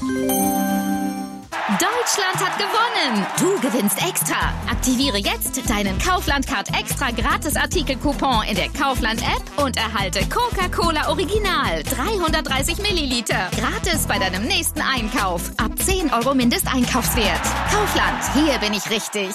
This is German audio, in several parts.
Deutschland hat gewonnen! Du gewinnst extra! Aktiviere jetzt deinen Kaufland-Card extra Gratis-Artikel-Coupon in der Kaufland-App und erhalte Coca-Cola Original 330 Milliliter. Gratis bei deinem nächsten Einkauf. Ab 10 € Mindesteinkaufswert. Kaufland, hier bin ich richtig.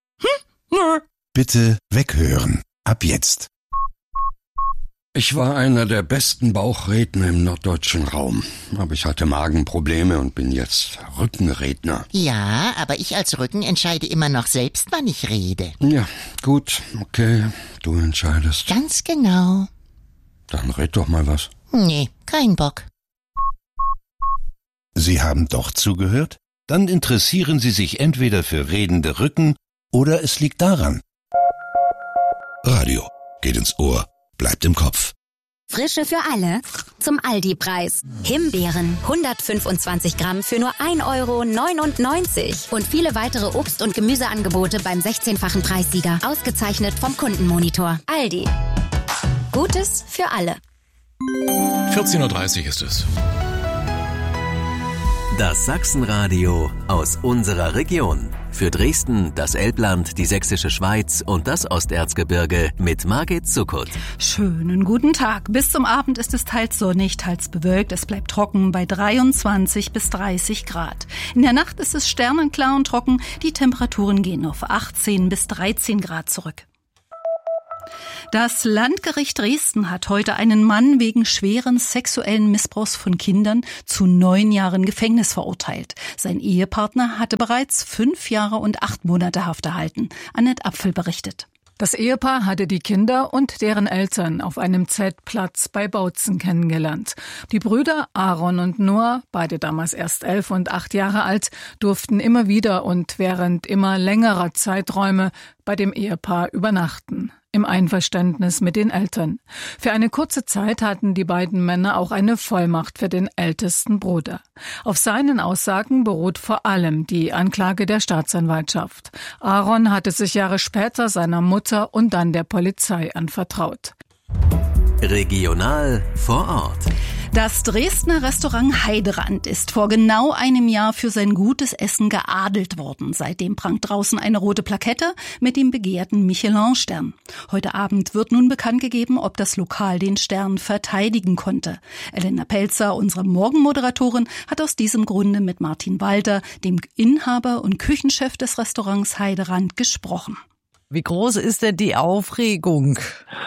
Bitte weghören. Ab jetzt. Ich war einer der besten Bauchredner im norddeutschen Raum. Aber ich hatte Magenprobleme und bin jetzt Rückenredner. Ja, aber ich als Rücken entscheide immer noch selbst, wann ich rede. Ja, gut, okay, du entscheidest. Ganz genau. Dann red doch mal was. Nee, kein Bock. Sie haben doch zugehört? Dann interessieren Sie sich entweder für redende Rücken oder es liegt daran. Radio geht ins Ohr, bleibt im Kopf. Frische für alle zum Aldi-Preis. Himbeeren 125 Gramm für nur 1,99 € und viele weitere Obst- und Gemüseangebote beim 16-fachen Preissieger. Ausgezeichnet vom Kundenmonitor. Aldi. Gutes für alle. 14:30 Uhr ist es. Das Sachsenradio aus unserer Region. Für Dresden, das Elbland, die Sächsische Schweiz und das Osterzgebirge mit Margit Zuckert. Schönen guten Tag. Bis zum Abend ist es teils sonnig, teils bewölkt. Es bleibt trocken bei 23 bis 30 Grad. In der Nacht ist es sternenklar und trocken. Die Temperaturen gehen auf 18 bis 13 Grad zurück. Das Landgericht Dresden hat heute einen Mann wegen schweren sexuellen Missbrauchs von Kindern zu 9 Jahren Gefängnis verurteilt. Sein Ehepartner hatte bereits 5 Jahre und 8 Monate Haft erhalten. Annette Apfel berichtet. Das Ehepaar hatte die Kinder und deren Eltern auf einem Zeltplatz bei Bautzen kennengelernt. Die Brüder Aaron und Noah, beide damals erst 11 und 8 Jahre alt, durften immer wieder und während immer längerer Zeiträume bei dem Ehepaar übernachten. Im Einverständnis mit den Eltern. Für eine kurze Zeit hatten die beiden Männer auch eine Vollmacht für den ältesten Bruder. Auf seinen Aussagen beruht vor allem die Anklage der Staatsanwaltschaft. Aaron hatte sich Jahre später seiner Mutter und dann der Polizei anvertraut. Regional vor Ort. Das Dresdner Restaurant Heiderand ist vor genau einem Jahr für sein gutes Essen geadelt worden. Seitdem prangt draußen eine rote Plakette mit dem begehrten Michelin-Stern. Heute Abend wird nun bekannt gegeben, ob das Lokal den Stern verteidigen konnte. Elena Pelzer, unsere Morgenmoderatorin, hat aus diesem Grunde mit Martin Walter, dem Inhaber und Küchenchef des Restaurants Heiderand, gesprochen. Wie groß ist denn die Aufregung?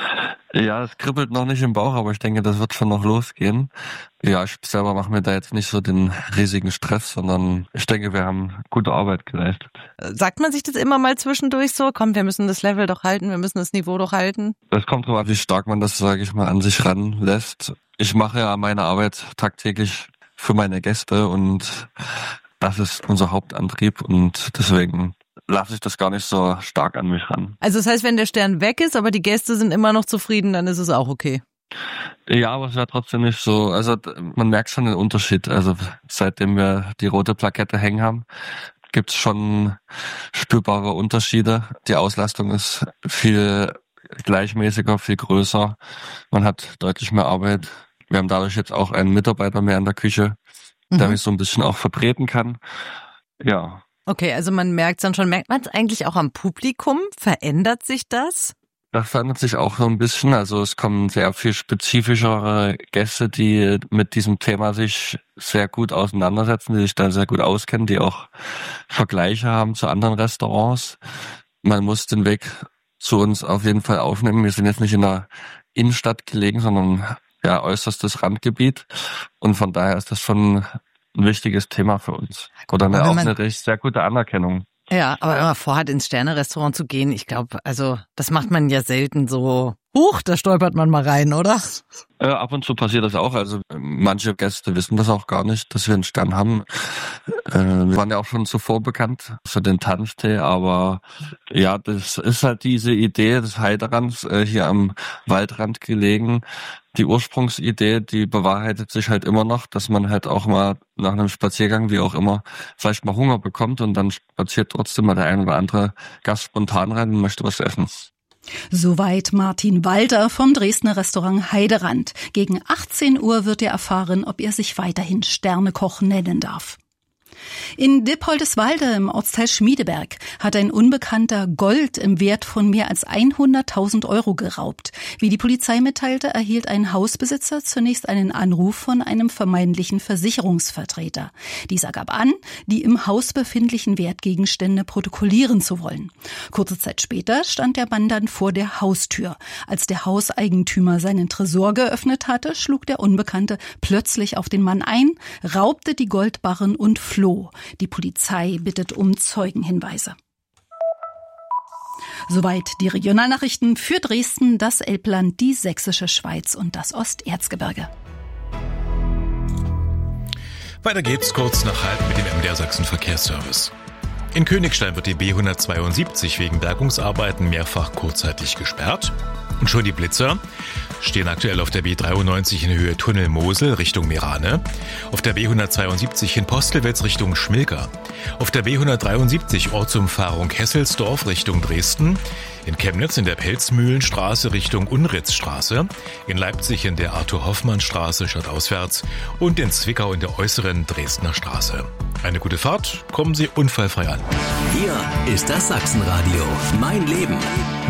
Ja, es kribbelt noch nicht im Bauch, aber ich denke, das wird schon noch losgehen. Ja, ich selber mache mir da jetzt nicht so den riesigen Stress, sondern ich denke, wir haben gute Arbeit geleistet. Sagt man sich das immer mal zwischendurch so? Komm, wir müssen das Level doch halten, wir müssen das Niveau doch halten? Es kommt drauf an, wie stark man das, sage ich mal, an sich ranlässt. Ich mache ja meine Arbeit tagtäglich für meine Gäste und das ist unser Hauptantrieb und deswegen lasse ich das gar nicht so stark an mich ran. Also das heißt, wenn der Stern weg ist, aber die Gäste sind immer noch zufrieden, dann ist es auch okay? Ja, aber es war trotzdem nicht so, also man merkt schon den Unterschied. Also seitdem wir die rote Plakette hängen haben, gibt's schon spürbare Unterschiede. Die Auslastung ist viel gleichmäßiger, viel größer. Man hat deutlich mehr Arbeit. Wir haben dadurch jetzt auch einen Mitarbeiter mehr in der Küche, der mich so ein bisschen auch vertreten kann. Ja. Okay, also man merkt es dann schon. Merkt man es eigentlich auch am Publikum? Verändert sich das? Das verändert sich auch so ein bisschen. Also es kommen sehr viel spezifischere Gäste, die mit diesem Thema sich sehr gut auseinandersetzen, die sich da sehr gut auskennen, die auch Vergleiche haben zu anderen Restaurants. Man muss den Weg zu uns auf jeden Fall aufnehmen. Wir sind jetzt nicht in der Innenstadt gelegen, sondern ja äußerstes Randgebiet. Und von daher ist das schon ein wichtiges Thema für uns. Oder eine sehr gute Anerkennung. Ja, aber wenn man vorhat, ins Sterne-Restaurant zu gehen, ich glaube, also das macht man ja selten so, da stolpert man mal rein, oder? Ab und zu passiert das auch. Also manche Gäste wissen das auch gar nicht, dass wir einen Stern haben. Wir waren ja auch schon zuvor bekannt für den Tanztee, aber ja, das ist halt diese Idee des Heiderands, hier am Waldrand gelegen. Die Ursprungsidee, die bewahrheitet sich halt immer noch, dass man halt auch mal nach einem Spaziergang, wie auch immer, vielleicht mal Hunger bekommt und dann spaziert trotzdem mal der ein oder andere Gast spontan rein und möchte was essen. Soweit Martin Walter vom Dresdner Restaurant Heiderand. Gegen 18 Uhr wird er erfahren, ob er sich weiterhin Sternekoch nennen darf. In Dippoldeswalde im Ortsteil Schmiedeberg hat ein Unbekannter Gold im Wert von mehr als 100.000 Euro geraubt. Wie die Polizei mitteilte, erhielt ein Hausbesitzer zunächst einen Anruf von einem vermeintlichen Versicherungsvertreter. Dieser gab an, die im Haus befindlichen Wertgegenstände protokollieren zu wollen. Kurze Zeit später stand der Mann dann vor der Haustür. Als der Hauseigentümer seinen Tresor geöffnet hatte, schlug der Unbekannte plötzlich auf den Mann ein, raubte die Goldbarren und floh. Die Polizei bittet um Zeugenhinweise. Soweit die Regionalnachrichten für Dresden, das Elbland, die Sächsische Schweiz und das Osterzgebirge. Weiter geht's kurz nach halb mit dem MDR Sachsen Verkehrsservice. In Königstein wird die B172 wegen Bergungsarbeiten mehrfach kurzzeitig gesperrt. Und schon die Blitzer stehen aktuell auf der B93 in Höhe Tunnel Mosel Richtung Merane, auf der B172 in Postelwitz Richtung Schmilka, auf der B173 Ortsumfahrung Hesselsdorf Richtung Dresden, in Chemnitz in der Pelzmühlenstraße Richtung Unritzstraße, in Leipzig in der Arthur-Hoffmann-Straße stadtauswärts und in Zwickau in der äußeren Dresdner Straße. Eine gute Fahrt, kommen Sie unfallfrei an. Hier ist das Sachsenradio. Mein Leben.